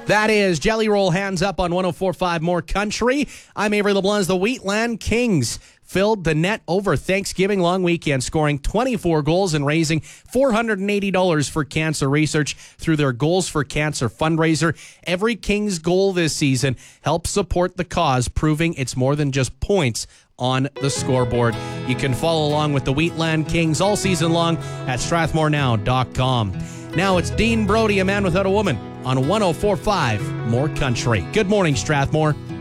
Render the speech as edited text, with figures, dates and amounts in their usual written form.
That is Jelly Roll Hands Up on 104.5 More Country. I'm Avery LeBlanc. The Wheatland Kings filled the net over Thanksgiving long weekend, scoring 24 goals and raising $480 for cancer research through their Goals for Cancer fundraiser. Every Kings goal this season helps support the cause, proving it's more than just points on the scoreboard. You can follow along with the Wheatland Kings all season long at strathmorenow.com. Now it's Dean Brody, A Man Without a Woman, on 104.5 More Country. Good morning, Strathmore.